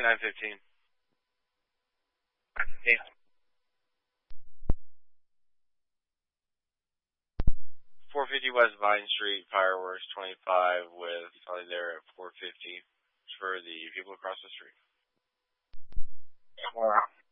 915. 450 West Vine Street, Fireworks 25 with somebody there at 450 for the people across the street. Wow.